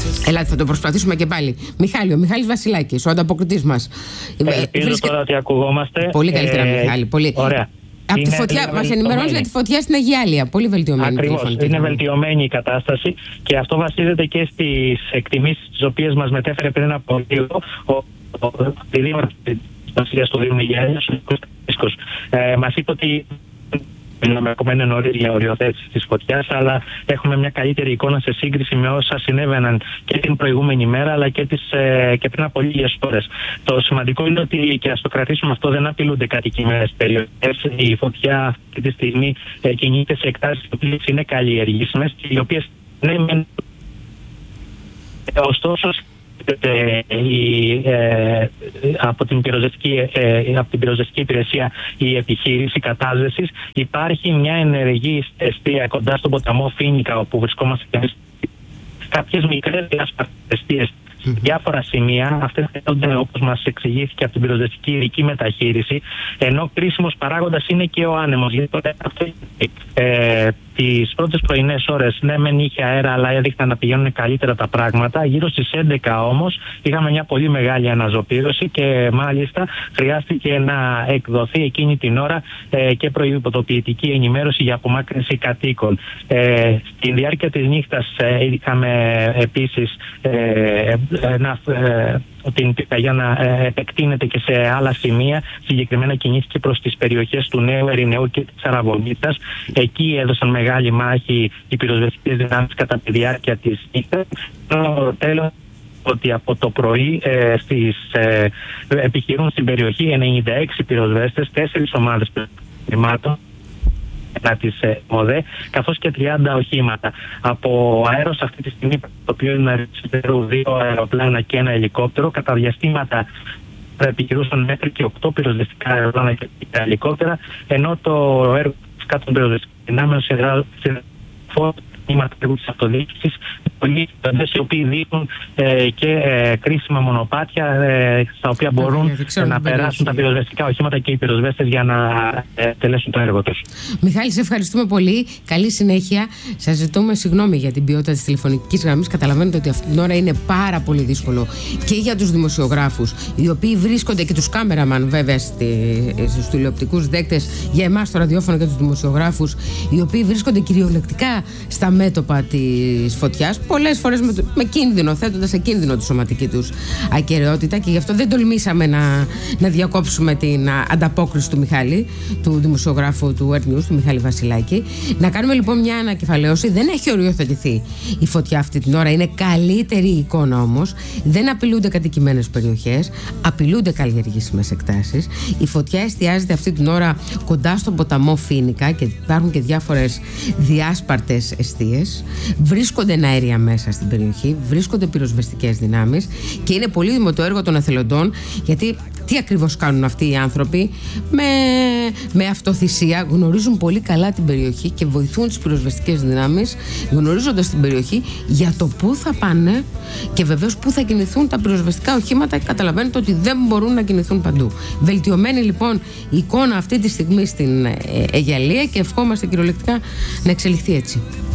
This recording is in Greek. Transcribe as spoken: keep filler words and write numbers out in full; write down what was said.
Ελάτε, θα το προσπαθήσουμε και πάλι. Μιχάλη, ο Μιχάλης Βασιλάκης, ο ανταποκριτής μας. Ελπίζω Βρίσκε... τώρα ότι ακουγόμαστε. Πολύ καλύτερα, ε... Μιχάλη. Πολύ. Ωραία. Από τη φωτιά, μας ενημερώνει για τη φωτιά στην Αγιάλεια. Πολύ βελτιωμένη. Ακριβώς. Είναι βελτιωμένη η κατάσταση και αυτό βασίζεται και στις εκτιμήσεις τις οποίες μας μετέφερε πριν από λίγο ο δήμαρχος της του Δήμου Αγιάλειας, ο Κώστας. Ε, μας είπε ότι μιλάμε ακόμα είναι νωρίς για οριοθέτηση της φωτιάς, αλλά έχουμε μια καλύτερη εικόνα σε σύγκριση με όσα συνέβαιναν και την προηγούμενη μέρα, αλλά και, τις, ε, και πριν από λίγες ώρες. Το σημαντικό είναι ότι, και ας το κρατήσουμε αυτό, δεν απειλούνται κατοικημένες περιοχές. Η φωτιά αυτή τη στιγμή ε, κινείται σε εκτάσεις οι οποίες είναι καλλιεργήσιμες και οι οποίες ναι, μεν, ωστόσο Η, ε, από, την πυροσβεστική, ε, από την πυροσβεστική υπηρεσία η επιχείρηση κατάσβεσης. Υπάρχει μια ενεργή εστία κοντά στον ποταμό Φίνικα, όπου βρισκόμαστε και εμείς, κάποιες μικρές εστίες σε διάφορα σημεία. Αυτές χρειάζονται, όπως μας εξηγήθηκε, από την πυροσβεστική ειδική μεταχείριση, ενώ κρίσιμος παράγοντας είναι και ο άνεμος. Γιατί αυτό ε, τις πρώτες πρωινές ώρες, ναι, μεν είχε αέρα, αλλά έδειχναν να πηγαίνουν καλύτερα τα πράγματα. Γύρω στις έντεκα όμως είχαμε μια πολύ μεγάλη αναζωπήρωση και μάλιστα χρειάστηκε να εκδοθεί εκείνη την ώρα ε, και προειδοποιητική ενημέρωση για απομάκρυνση κατοίκων. Ε, στη διάρκεια της νύχτας ε, είχαμε επίσης ε, ένα, ε, την πυρκαγιά να ε, επεκτείνεται και σε άλλα σημεία. Συγκεκριμένα κινήθηκε προς τις περιοχές του Νέου Ερηνεού και της Αραβωνίτσας. Εκεί έδωσαν μεγάλη μάχη οι πυροσβεστικές δυνάμεις κατά τη διάρκεια της νύχτας. Τέλος, ότι από το πρωί ε, στις, ε, επιχειρούν στην περιοχή ενενήντα έξι πυροσβέστες, τέσσερις ομάδες πυροσβεστικών της ε, ΜΟΔΕ, καθώς και τριάντα οχήματα. Από αέρος αυτή τη στιγμή, το οποίο είναι δύο αεροπλάνα και ένα ελικόπτερο, κατά διαστήματα επιχειρούσαν μέχρι και οκτώ πυροσβεστικά αεροπλάνα και ελικόπτερα, ενώ το έργο κάτω των πυροσβεστικών δυνάμεων σε τμήματα της αυτοδιοίκησης, πολλοί οι οποίοι δείχνουν ε, και ε, κρίσιμα μονοπάτια ε, στα οποία μπορούν ε, να περάσουν τα πυροσβεστικά οχήματα και οι πυροσβέστες για να ε, τελέσουν το έργο τους. Μιχάλη, σε ευχαριστούμε πολύ. Καλή συνέχεια. Σας ζητούμε συγγνώμη για την ποιότητα της τηλεφωνικής γραμμής. Καταλαβαίνετε ότι αυτή την ώρα είναι πάρα πολύ δύσκολο και για τους δημοσιογράφους, οι οποίοι βρίσκονται, και τους κάμεραμαν βέβαια, στους τηλεοπτικούς δέκτες, για εμάς το ραδιόφωνο και τους δημοσιογράφους, οι οποίοι βρίσκονται κυριολεκτικά στα μέτωπα της φωτιάς, πολλές φορές με, με κίνδυνο, θέτοντας σε κίνδυνο τη σωματική τους ακεραιότητα, και γι' αυτό δεν τολμήσαμε να, να διακόψουμε την ανταπόκριση του Μιχάλη, του δημοσιογράφου του Earth News, του Μιχάλη Βασιλάκη. Να κάνουμε λοιπόν μια ανακεφαλαίωση. Δεν έχει οριοθετηθεί η φωτιά αυτή την ώρα, είναι καλύτερη η εικόνα όμως. Δεν απειλούνται κατοικημένες περιοχές, απειλούνται καλλιεργήσιμες εκτάσεις. Η φωτιά εστιάζεται αυτή την ώρα κοντά στον ποταμό Φίνικα και υπάρχουν και διάφορες διάσπαρτες εστίες. Βρίσκονται εναέρια μέσα στην περιοχή, βρίσκονται πυροσβεστικές δυνάμεις και είναι πολύτιμο το έργο των εθελοντών, γιατί τι ακριβώς κάνουν αυτοί οι άνθρωποι? Με, με αυτοθυσία γνωρίζουν πολύ καλά την περιοχή και βοηθούν τις πυροσβεστικές δυνάμεις, γνωρίζοντας την περιοχή για το πού θα πάνε και βεβαίως πού θα κινηθούν τα πυροσβεστικά οχήματα. Καταλαβαίνετε ότι δεν μπορούν να κινηθούν παντού. Βελτιωμένη λοιπόν η εικόνα αυτή τη στιγμή στην Αγιαλεία και ευχόμαστε κυριολεκτικά να εξελιχθεί έτσι.